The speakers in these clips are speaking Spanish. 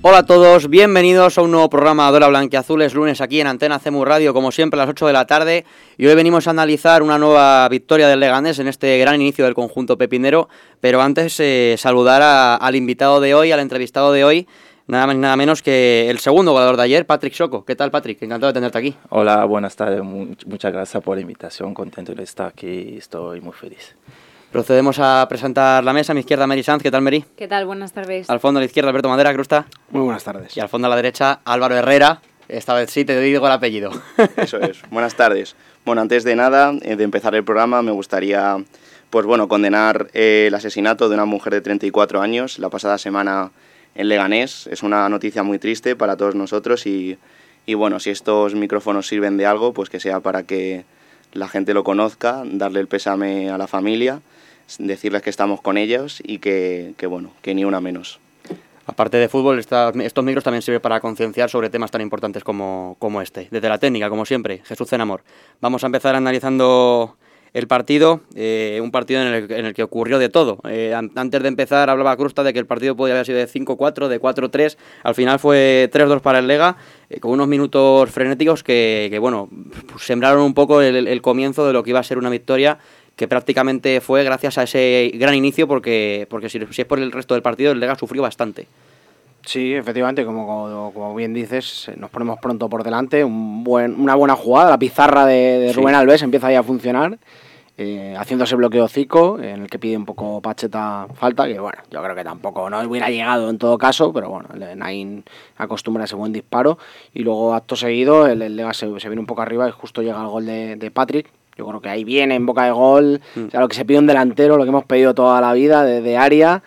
Hola a todos, bienvenidos a un nuevo programa de Hora Blanquiazules, lunes aquí en Antena CMU Radio, como siempre a las 8 de la tarde. Y hoy venimos a analizar una nueva victoria del Leganés en este gran inicio del conjunto pepinero. Pero antes saludar al invitado de hoy, al entrevistado de hoy, nada más y nada menos que el segundo goleador de ayer, Patrick Soco. ¿Qué tal, Patrick? Encantado de tenerte aquí. Hola, buenas tardes, muchas gracias por la invitación, contento de estar aquí, estoy muy feliz. Procedemos a presentar la mesa. A mi izquierda, Mary Sanz. ¿Qué tal, Mary? ¿Qué tal? Buenas tardes. Al fondo a la izquierda, Alberto Madera. ¿Crusta? Muy buenas tardes. Y al fondo a la derecha, Álvaro Herrera. Esta vez sí, te digo el apellido. Eso es. Buenas tardes. Bueno, antes de nada, de empezar el programa, me gustaría, condenar el asesinato de una mujer de 34 años la pasada semana en Leganés. Es una noticia muy triste para todos nosotros y bueno, si estos micrófonos sirven de algo, pues que sea para que la gente lo conozca, darle el pésame a la familia, decirles que estamos con ellos y que ni una menos. Aparte de fútbol, estos micros también sirven para concienciar sobre temas tan importantes como este. Desde la técnica, como siempre, Jesús Zenamor. Vamos a empezar analizando el partido, un partido en el que ocurrió de todo. Antes de empezar hablaba Crusta de que el partido podía haber sido de 5-4, de 4-3. Al final fue 3-2 para el Lega, con unos minutos frenéticos que pues sembraron un poco el comienzo de lo que iba a ser una victoria que prácticamente fue gracias a ese gran inicio, porque si es por el resto del partido, el Lega sufrió bastante. Sí, efectivamente, como bien dices, nos ponemos pronto por delante, una buena jugada, la pizarra de Rubén Alves empieza ahí a funcionar, haciendo ese bloqueo Zico, en el que pide un poco Pacheta falta, que bueno, yo creo que tampoco no hubiera llegado en todo caso, pero bueno, Naín acostumbra ese buen disparo, y luego acto seguido el Lega se viene un poco arriba y justo llega el gol de Patrick. Yo creo que ahí viene en boca de gol, o sea, lo que se pide un delantero, lo que hemos pedido toda la vida de área,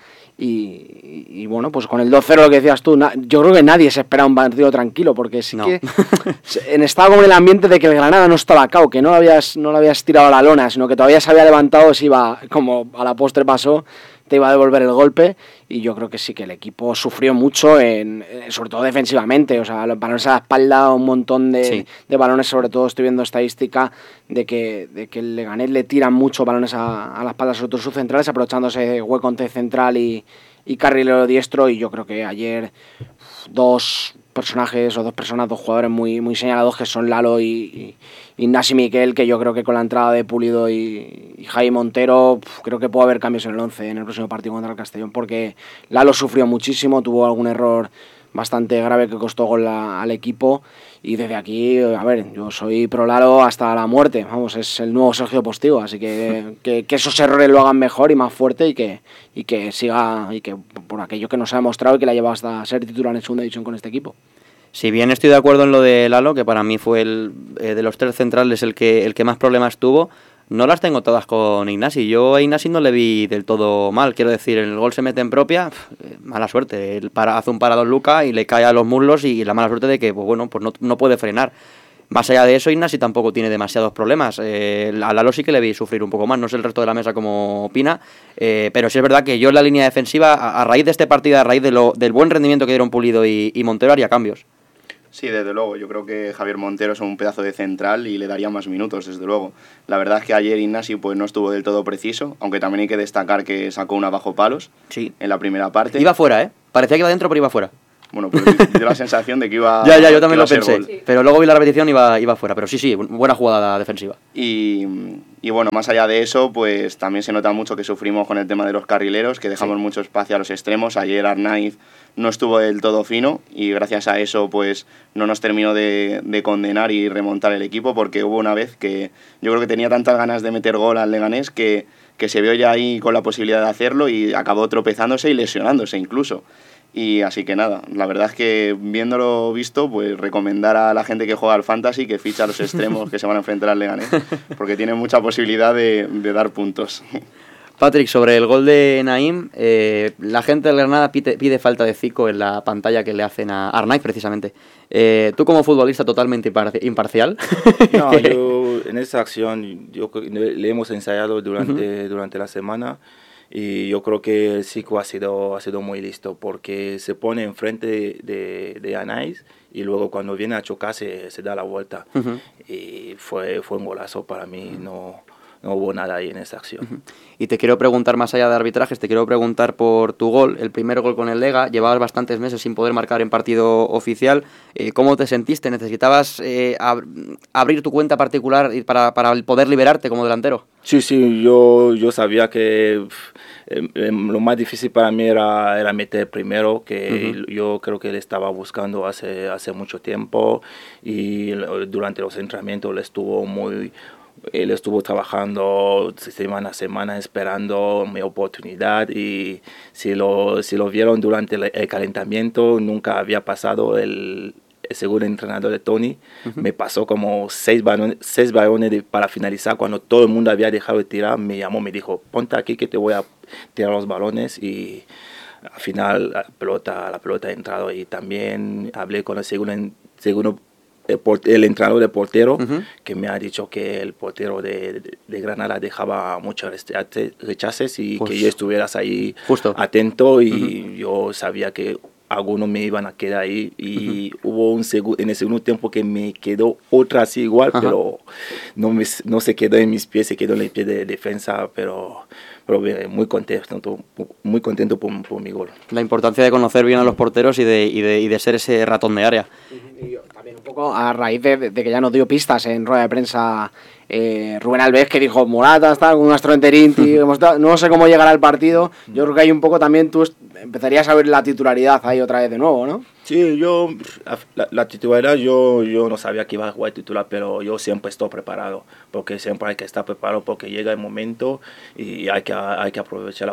y bueno, pues con el 2-0 lo que decías tú, yo creo que nadie se espera un partido tranquilo, porque sí que estaba como en el ambiente de que el Granada no estaba cao, que no lo habías tirado a la lona, sino que todavía se había levantado, se iba, como a la postre pasó, te iba a devolver el golpe, y yo creo que sí que el equipo sufrió mucho, sobre todo defensivamente, o sea, los balones a la espalda, un montón de balones, sobre todo estoy viendo estadística de que el Leganés le tiran mucho balones a la espalda, sobre todo sus centrales, aprovechándose hueco entre central y carrilero diestro, y yo creo que ayer dos jugadores muy señalados, que son Lalo y Ignasi Miquel, que yo creo que con la entrada de Pulido y Jaime Montero, creo que puede haber cambios en el 11 en el próximo partido contra el Castellón, porque Lalo sufrió muchísimo, tuvo algún error bastante grave que costó gol al equipo, y desde aquí, a ver, yo soy pro Lalo hasta la muerte, vamos, es el nuevo Sergio Postigo, así que esos errores lo hagan mejor y más fuerte, y que siga, y que por aquello que nos ha demostrado y que le ha llevado hasta ser titular en segunda división con este equipo. Si bien estoy de acuerdo en lo de Lalo, que para mí fue de los tres centrales el que más problemas tuvo, no las tengo todas con Ignasi. Yo a Ignasi no le vi del todo mal, quiero decir, el gol se mete en propia, mala suerte, hace un parado Luca y le cae a los muslos, y la mala suerte de que pues no puede frenar. Más allá de eso, Ignasi tampoco tiene demasiados problemas. A Lalo sí que le vi sufrir un poco más, no sé el resto de la mesa cómo opina, pero sí es verdad que yo en la línea defensiva, a raíz de este partido, a raíz del buen rendimiento que dieron Pulido y Montero, haría cambios. Sí, desde luego. Yo creo que Javier Montero es un pedazo de central y le daría más minutos, desde luego. La verdad es que ayer Ignasi pues no estuvo del todo preciso, aunque también hay que destacar que sacó una bajo palos en la primera parte. Iba fuera, Parecía que iba dentro, pero iba fuera. Bueno, pues dio la sensación de que iba yo también lo pensé, sí. Pero luego vi la repetición y iba fuera. Pero sí, buena jugada defensiva. Y bueno, más allá de eso, pues también se nota mucho que sufrimos con el tema de los carrileros, que dejamos mucho espacio a los extremos. Ayer Arnaiz no estuvo del todo fino y gracias a eso pues no nos terminó de condenar y remontar el equipo, porque hubo una vez que yo creo que tenía tantas ganas de meter gol al Leganés que se vio ya ahí con la posibilidad de hacerlo y acabó tropezándose y lesionándose incluso. Y así que nada, la verdad es que viéndolo visto, pues recomendar a la gente que juega al Fantasy que ficha a los extremos que se van a enfrentar al Leganés, porque tienen mucha posibilidad de dar puntos. Patrick, sobre el gol de Naim, la gente del Granada pide falta de Zico en la pantalla que le hacen a Arnaiz, precisamente. Tú como futbolista totalmente imparcial. No, yo en esa acción le hemos ensayado durante la semana. Y yo creo que el Zico ha sido muy listo, porque se pone enfrente de Arnaiz y luego cuando viene a chocar se da la vuelta. Uh-huh. Y fue un golazo para mí. no hubo nada ahí en esa acción. Y te quiero preguntar, más allá de arbitrajes, te quiero preguntar por tu gol, el primer gol con el Lega. Llevabas bastantes meses sin poder marcar en partido oficial. ¿Cómo te sentiste? ¿Necesitabas abrir tu cuenta particular para poder liberarte como delantero? Sí, yo sabía que lo más difícil para mí era meter primero, que yo creo que él estaba buscando hace mucho tiempo, y durante los entrenamientos él estuvo trabajando semana a semana esperando mi oportunidad, y si lo vieron durante el calentamiento, nunca había pasado el segundo entrenador de Tony. Me pasó como 6 balones para finalizar, cuando todo el mundo había dejado de tirar. Me llamó, me dijo, ponte aquí que te voy a tirar los balones, y al final la pelota ha entrado. Y también hablé con el entrenador de portero, que me ha dicho que el portero de Granada dejaba muchos rechaces, y pues, que yo estuvieras ahí justo atento, y yo sabía que algunos me iban a quedar ahí, y hubo en el segundo tiempo que me quedó otra así igual, pero no se quedó en mis pies, se quedó en el pie de defensa, pero muy contento por mi gol. La importancia de conocer bien a los porteros y de ser ese ratón de área. Y también un poco a raíz de que ya nos dio pistas en rueda de prensa Rubén Alves, que dijo, Morata está con un astroenterín, no sé cómo llegará al partido. Yo creo que hay un poco también, tú empezarías a ver la titularidad ahí otra vez de nuevo, ¿no? Sí, la titularidad yo no sabía que iba a jugar titular, pero yo siempre estoy preparado, porque siempre hay que estar preparado, porque llega el momento y hay que aprovechar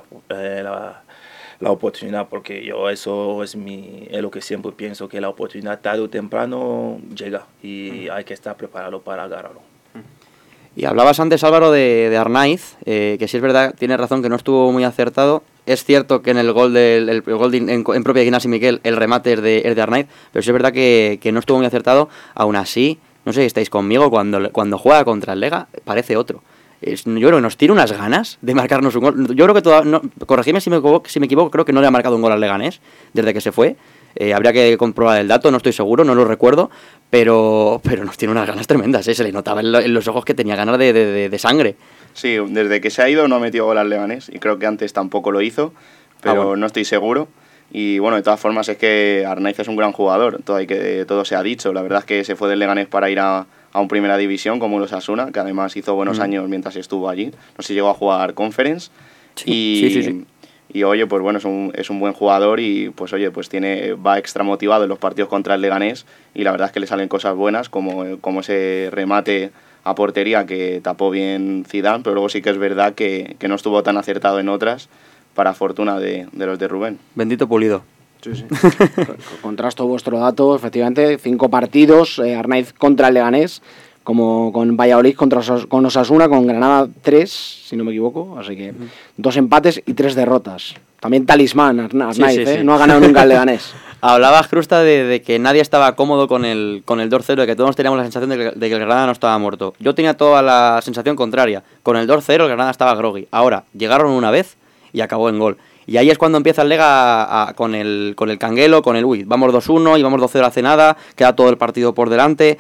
la oportunidad, porque eso es lo que siempre pienso, que la oportunidad tarde o temprano llega, y hay que estar preparado para agarrarlo. Y hablabas antes, Álvaro, de Arnaiz, que sí es verdad, tienes razón que no estuvo muy acertado. Es cierto que en el gol en propia de Ignasi Miquel el remate es de Arnaiz, pero sí es verdad que no estuvo muy acertado. Aún así, no sé si estáis conmigo, cuando juega contra el Lega parece otro. Yo creo que nos tira unas ganas de marcarnos un gol. Yo creo que, corregidme si me equivoco, creo que no le ha marcado un gol al Leganés desde que se fue. Habría que comprobar el dato, no estoy seguro, no lo recuerdo, pero nos tiene unas ganas tremendas, se le notaba en los ojos que tenía ganas de sangre. Sí, desde que se ha ido no ha metido gol al Leganés, y creo que antes tampoco lo hizo, pero bueno, no estoy seguro. Y bueno, de todas formas es que Arnaiz es un gran jugador, todo se ha dicho. La verdad es que se fue del Leganés para ir a un primera división como el Osasuna, que además hizo buenos años mientras estuvo allí. No sé si llegó a jugar Conference. Sí. Y oye, pues bueno, es un buen jugador, y pues oye, pues va extra motivado en los partidos contra el Leganés, y la verdad es que le salen cosas buenas, como ese remate a portería que tapó bien Zidane, pero luego sí que es verdad que no estuvo tan acertado en otras, para fortuna de los de Rubén. Bendito Pulido. Sí. Contrasto vuestro dato, efectivamente, 5 partidos, Arnaiz contra el Leganés, como con Valladolid con Osasuna, con Granada 3, si no me equivoco, así que 2 empates y 3 derrotas. También talismán Arnaiz, sí. No ha ganado nunca el Leganés. Hablabas, Crusta, de que nadie estaba cómodo con el 2-0, de que todos teníamos la sensación de que el Granada no estaba muerto. Yo tenía toda la sensación contraria. Con el 2-0 el Granada estaba groggy. Ahora, llegaron una vez y acabó en gol. Y ahí es cuando empieza el Lega con el canguelo, con el vamos 2-1 y vamos 2-0 hace nada, queda todo el partido por delante.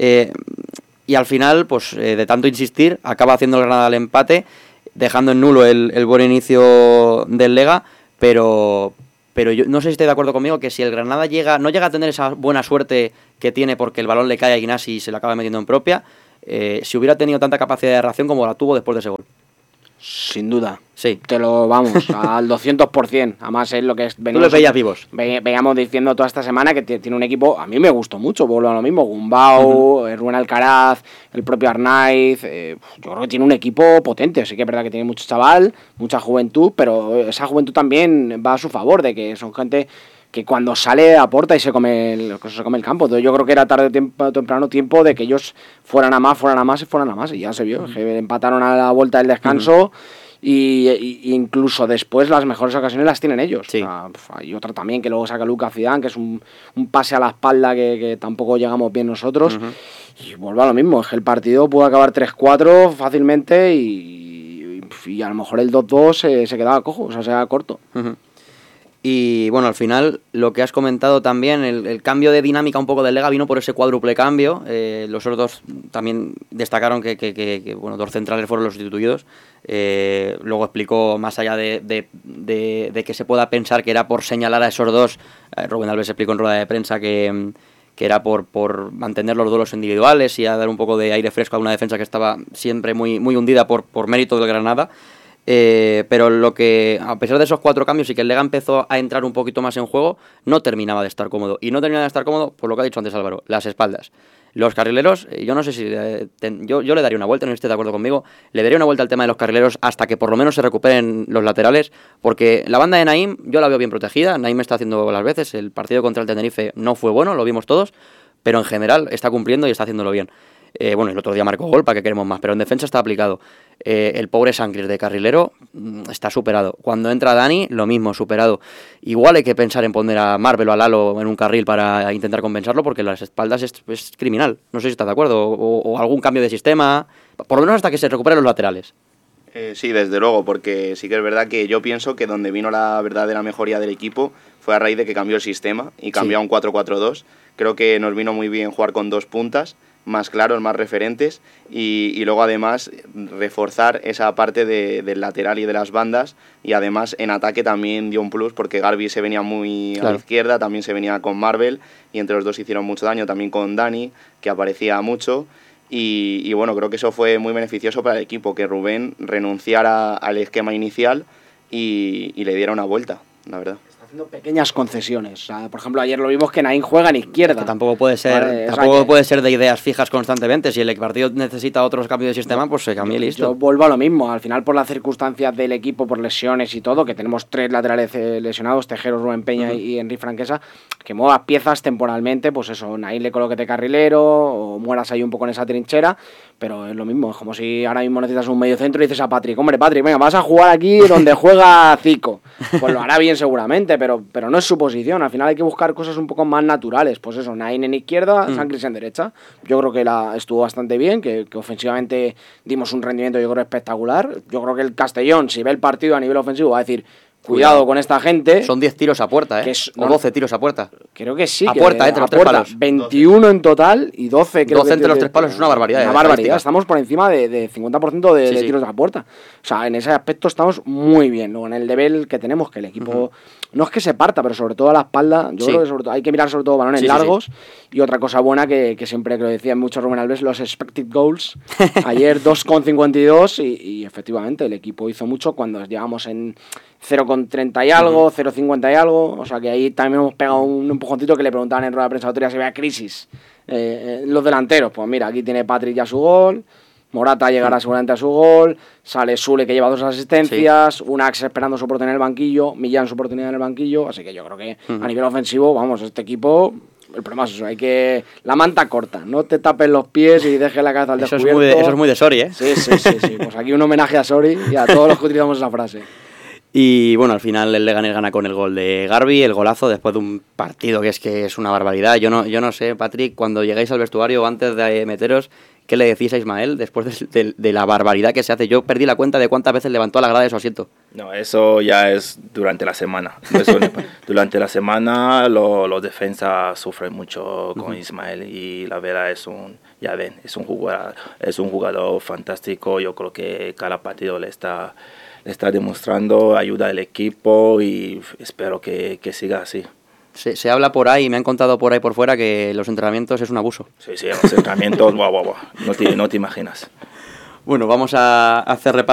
Y al final, pues de tanto insistir, acaba haciendo el Granada el empate, dejando en nulo el buen inicio del Lega, pero yo no sé si estoy de acuerdo conmigo que si el Granada no llega a tener esa buena suerte que tiene porque el balón le cae a Ignasi y se le acaba metiendo en propia, si hubiera tenido tanta capacidad de reacción como la tuvo después de ese gol. Sin duda. Sí. Te lo vamos, al 200%. Además es lo que es... Tú los veías vivos. Veíamos diciendo toda esta semana que tiene un equipo... A mí me gustó mucho, vuelvo a lo mismo. Gumbau, Rubén Alcaraz, el propio Arnaiz... yo creo que tiene un equipo potente. Sí que es verdad que tiene mucho chaval, mucha juventud, pero esa juventud también va a su favor, de que son gente que cuando sale aporta y se come el campo. Entonces yo creo que era temprano tiempo de que ellos fueran a más, y ya se vio. Que empataron a la vuelta del descanso y incluso después las mejores ocasiones las tienen ellos. Sí. O sea, hay otra también que luego saca Lucas Zidane, que es un pase a la espalda que tampoco llegamos bien nosotros. Y vuelve a lo mismo, es que el partido pudo acabar 3-4 fácilmente y a lo mejor el 2-2 se quedaba cojo, o sea, se quedaba corto. Y bueno, al final, lo que has comentado también, el cambio de dinámica un poco del Lega vino por ese cuádruple cambio. Los otros dos también destacaron que bueno, 2 centrales fueron los sustituidos. Luego explicó, más allá de que se pueda pensar que era por señalar a esos dos, Rubén Alves explicó en rueda de prensa que era por mantener los duelos individuales y a dar un poco de aire fresco a una defensa que estaba siempre muy hundida por mérito del Granada. Pero lo que, a pesar de esos 4 cambios y que el Lega empezó a entrar un poquito más en juego, no terminaba de estar cómodo. Y no terminaba de estar cómodo por lo que ha dicho antes Álvaro, las espaldas. Los carrileros, yo no sé si... yo le daría una vuelta, no sé si esté de acuerdo conmigo, le daría una vuelta al tema de los carrileros hasta que por lo menos se recuperen los laterales, porque la banda de Naim yo la veo bien protegida, Naim está haciendo las veces, el partido contra el Tenerife no fue bueno, lo vimos todos, pero en general está cumpliendo y está haciéndolo bien. Bueno, el otro día marcó gol, ¿para qué queremos más? Pero en defensa está aplicado. El pobre Sancris de carrilero está superado. Cuando entra Dani, lo mismo, superado. Igual hay que pensar en poner a Marvel o a Lalo en un carril para intentar compensarlo, porque las espaldas es criminal. No sé si estás de acuerdo. O algún cambio de sistema. Por lo menos hasta que se recuperen los laterales. Sí, desde luego, porque sí que es verdad que yo pienso que donde vino la verdadera mejoría del equipo fue a raíz de que cambió el sistema y cambió a un 4-4-2. Creo que nos vino muy bien jugar con 2 puntas, más claros, más referentes, y luego además reforzar esa parte del lateral y de las bandas, y además en ataque también dio un plus porque Garbi se venía muy a la izquierda, también se venía con Marvel, y entre los dos hicieron mucho daño, también con Dani, que aparecía mucho, y bueno, creo que eso fue muy beneficioso para el equipo, que Rubén renunciara al esquema inicial y le diera una vuelta, la verdad. Pequeñas concesiones. O sea, por ejemplo, ayer lo vimos que Naim juega en izquierda. Que tampoco puede ser, puede ser de ideas fijas constantemente. Si el partido necesita otros cambios de sistema, pues se cambia y listo. Yo vuelvo a lo mismo. Al final, por las circunstancias del equipo, por lesiones y todo, que tenemos 3 laterales lesionados, Tejero, Rubén Peña y Henry Franquesa, que muevas piezas temporalmente, pues eso, Naim le coloque de carrilero o mueras ahí un poco en esa trinchera, pero es lo mismo. Es como si ahora mismo necesitas un medio centro y dices a Patrick, hombre, Patrick, venga, vas a jugar aquí donde juega Zico. Pues lo hará bien seguramente, pero no es su posición. Al final hay que buscar cosas un poco más naturales. Pues eso, Naim en izquierda, Sancris en derecha. Yo creo que estuvo bastante bien, que ofensivamente dimos un rendimiento, yo creo, espectacular. Yo creo que el Castellón, si ve el partido a nivel ofensivo, va a decir, cuidado con esta gente. Son 10 tiros a puerta, o 12 tiros a puerta. Creo que sí. A puerta, entre los 3 palos. 21 en total y 12 creo 12 entre los 3 palos es una barbaridad. Una barbaridad. Estamos por encima de 50% de tiros a puerta. O sea, en ese aspecto estamos muy bien. Luego, en el nivel que tenemos, que el equipo no es que se parta, pero sobre todo a la espalda, yo creo que sobre todo, hay que mirar sobre todo balones largos. Y otra cosa buena que siempre, que lo decía mucho Rubén Alves, los expected goals. Ayer 2,52 y efectivamente el equipo hizo mucho cuando llegamos en 0,30 y algo, 0,50 y algo, o sea que ahí también hemos pegado un empujoncito que le preguntaban en rueda de prensa otro día si había crisis. Los delanteros, pues mira, aquí tiene Patrick ya su gol, Morata llegará seguramente a su gol, sale Sule que lleva 2 asistencias, Unax esperando su oportunidad en el banquillo, Millán su oportunidad en el banquillo, así que yo creo que a nivel ofensivo, vamos, este equipo... El problema es eso, hay que... La manta corta, no te tapes los pies y dejes la cabeza al descubierto. Eso es muy de Sori, ¿eh? Sí. Pues aquí un homenaje a Sori y a todos los que utilizamos esa frase. Y bueno, al final el Leganés gana con el gol de Garbi, el golazo, después de un partido que es una barbaridad. Yo no sé, Patrick, cuando llegáis al vestuario, antes de meteros, ¿qué le decís a Ismael después de la barbaridad que se hace? Yo perdí la cuenta de cuántas veces levantó a la grada de su asiento. No, eso ya es durante la semana. Durante la semana los defensas sufren mucho con Ismael y la verdad es un jugador fantástico. Yo creo que cada partido le está demostrando ayuda al equipo y espero que siga así. Se habla por ahí, me han contado por ahí por fuera que los entrenamientos es un abuso. Sí, los entrenamientos, no te imaginas. Bueno, vamos a hacer repaso